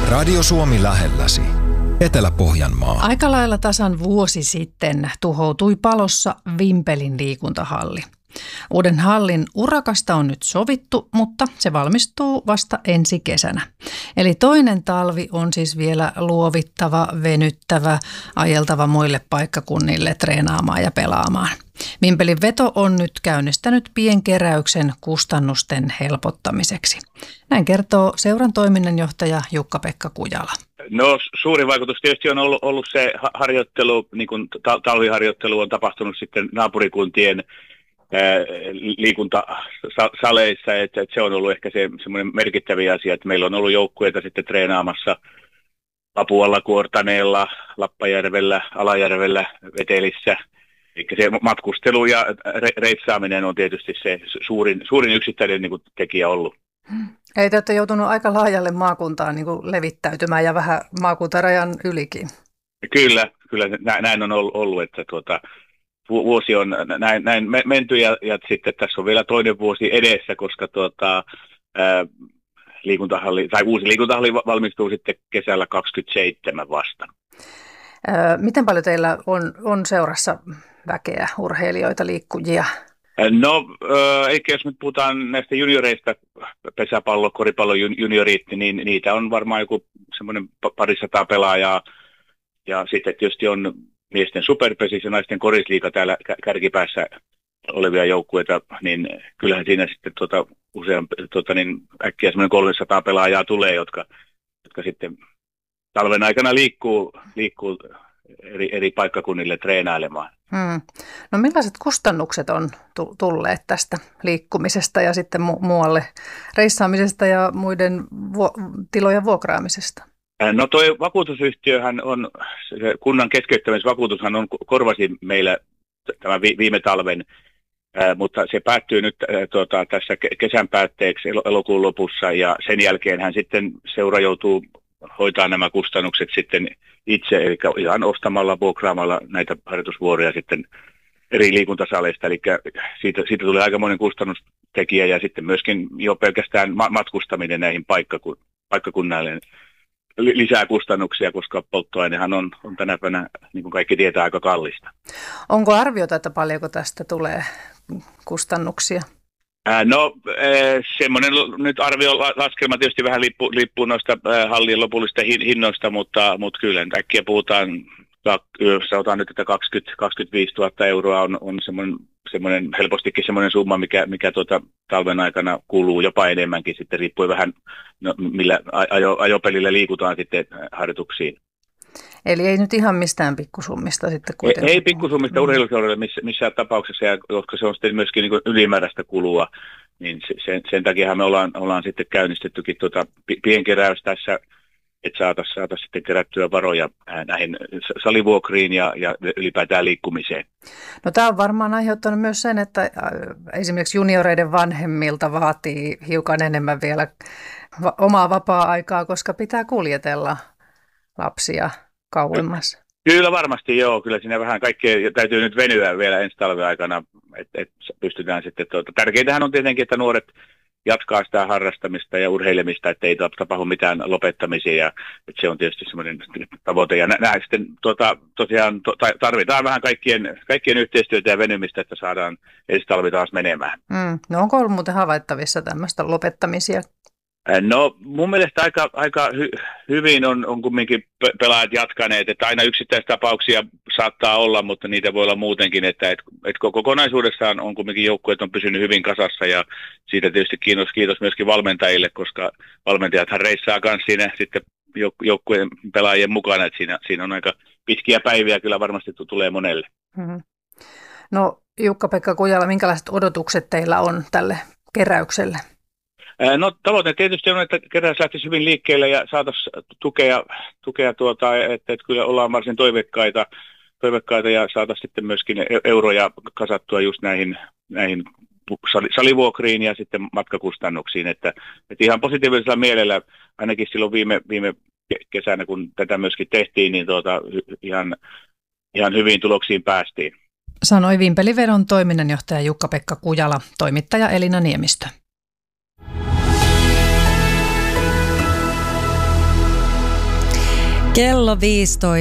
Radio Suomi lähelläsi. Etelä-Pohjanmaa. Aika lailla tasan vuosi sitten tuhoutui palossa Vimpelin liikuntahalli. Uuden hallin urakasta on nyt sovittu, mutta se valmistuu vasta ensi kesänä. Eli toinen talvi on siis vielä luovittava, venyttävä, ajeltava muille paikkakunnille treenaamaan ja pelaamaan. Vimpelin veto on nyt käynnistänyt pienkeräyksen kustannusten helpottamiseksi. Näin kertoo seuran toiminnanjohtaja Jukka-Pekka Kujala. No suurin vaikutus tietysti on ollut se harjoittelu, niin kuin talviharjoittelu on tapahtunut sitten naapurikuntien liikuntasaleissa, että se on ollut ehkä se semmoinen merkittävä asia, että meillä on ollut joukkueita sitten treenaamassa Lapualla, Kuortaneella, Lappajärvellä, Alajärvellä, Vetelissä. Eli se matkustelu ja reitsaaminen on tietysti se suurin yksittäinen niin kuin tekijä ollut. Eli te olette joutunut aika laajalle maakuntaan niin kuin levittäytymään ja vähän maakuntarajan ylikin. Kyllä näin on ollut, että vuosi on näin menty ja sitten tässä on vielä toinen vuosi edessä, koska uusi liikuntahalli valmistuu sitten kesällä 2027 vasta. Miten paljon teillä on seurassa väkeä, urheilijoita, liikkujia? No, eikä jos nyt puhutaan näistä junioreista, pesäpallo, koripallo juniorit, niin niitä on varmaan joku semmoinen 200 pelaajaa. Ja sitten tietysti on miesten superpesis ja naisten korisliiga täällä kärkipäässä olevia joukkueita, niin kyllähän siinä sitten äkkiä semmoinen 300 pelaajaa tulee, jotka sitten talven aikana liikkuu eri paikkakunnille treenailemaan. No millaiset kustannukset on tulleet tästä liikkumisesta ja sitten muualle reissaamisesta ja muiden tilojen vuokraamisesta? No toi vakuutusyhtiöhän on, kunnan keskeyttämisvakuutushan korvasi meillä tämän viime talven, mutta se päättyy nyt tässä kesän päätteeksi elokuun lopussa ja sen jälkeenhän sitten seura joutuu hoitaa nämä kustannukset sitten itse, eli ihan ostamalla, vuokraamalla näitä harjoitusvuoroja sitten eri liikuntasaleista, eli siitä tulee aikamoinen kustannustekijä ja sitten myöskin jo pelkästään matkustaminen näihin paikkakunnalle lisää kustannuksia, koska polttoainehan on tänä päivänä, niin kuin kaikki tietää, aika kallista. Onko arviota, että paljonko tästä tulee kustannuksia? No semmoinen nyt arviolaskelma tietysti vähän liippuu noista hallien lopullisista hinnoista, mutta kyllä äkkiä puhutaan, sanotaan nyt, että 25 000 euroa on semmoinen helpostikin semmoinen summa, mikä talven aikana kuluu jopa enemmänkin sitten riippuen vähän millä ajopelillä liikutaan sitten harjoituksiin. Eli ei nyt ihan mistään pikkusummista sitten kuitenkin? Ei pikkusummista urheiluseuroille missään tapauksessa, ja koska se on sitten myöskin niin kuin ylimääräistä kulua, niin sen takia me ollaan sitten käynnistettykin pienkeräys tässä, että saataisiin sitten kerättyä varoja näihin salivuokriin ja ylipäätään liikkumiseen. No tämä on varmaan aiheuttanut myös sen, että esimerkiksi junioreiden vanhemmilta vaatii hiukan enemmän vielä omaa vapaa-aikaa, koska pitää kuljetella lapsia kauemmas. Kyllä varmasti joo, kyllä siinä vähän kaikkea täytyy nyt venyä vielä ensi talven aikana, että pystytään sitten, tärkeintähän on tietenkin, että nuoret jatkaa sitä harrastamista ja urheilemista, että ei tapahdu mitään lopettamisia, ja että se on tietysti semmoinen tavoite, ja näin sitten tosiaan tarvitaan vähän kaikkien yhteistyötä ja venymistä, että saadaan ensi talvi taas menemään. No onko ollut muuten havaittavissa tämmöistä lopettamisia? No mun mielestä aika hyvin on kumminkin pelaajat jatkaneet, että aina yksittäistapauksia saattaa olla, mutta niitä voi olla muutenkin, että kokonaisuudessaan on kumminkin joukkueet on pysynyt hyvin kasassa ja siitä tietysti kiitos myöskin valmentajille, koska valmentajathan reissaa myös siinä sitten joukkueen pelaajien mukana, että siinä on aika pitkiä päiviä kyllä varmasti tulee monelle. Mm-hmm. No Jukka-Pekka Kujala, minkälaiset odotukset teillä on tälle keräykselle? No tavoite tietysti on, että keräys lähtisi hyvin liikkeelle ja saataisiin tukea että kyllä ollaan varsin toiveikkaita ja saataisiin sitten myöskin euroja kasattua just näihin salivuokriin ja sitten matkakustannuksiin, että ihan positiivisella mielellä ainakin silloin viime kesänä, kun tätä myöskin tehtiin, niin ihan hyviin tuloksiin päästiin. Sanoi Vimpelivedon toiminnanjohtaja Jukka-Pekka Kujala, toimittaja Elina Niemistö. Kello 15.50,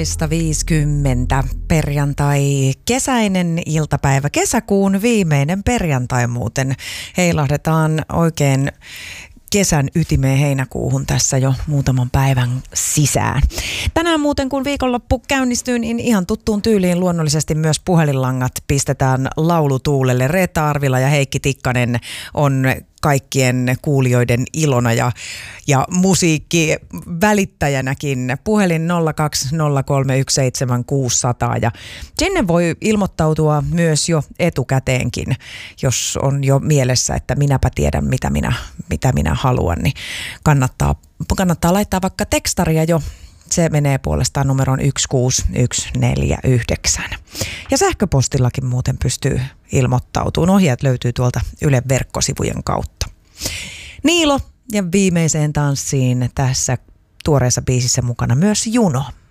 perjantai, kesäinen iltapäivä, kesäkuun viimeinen perjantai muuten. Heilahdetaan oikein kesän ytimeen heinäkuuhun tässä jo muutaman päivän sisään. Tänään muuten kun viikonloppu käynnistyy, niin ihan tuttuun tyyliin luonnollisesti myös puhelinlangat pistetään laulutuulelle. Reetta Arvila ja Heikki Tikkanen on kaikkien kuulijoiden ilona ja musiikki välittäjänäkin. Puhelin 020317600 ja sinne voi ilmoittautua myös jo etukäteenkin, jos on jo mielessä, että minäpä tiedän mitä minä haluan, niin kannattaa laittaa vaikka tekstaria jo. Se menee puolestaan numeron 16149. Ja sähköpostillakin muuten pystyy ilmoittautumaan. Ohjeet löytyy tuolta Ylen verkkosivujen kautta. Niilo ja viimeiseen tanssiin tässä tuoreessa biisissä mukana myös Juno.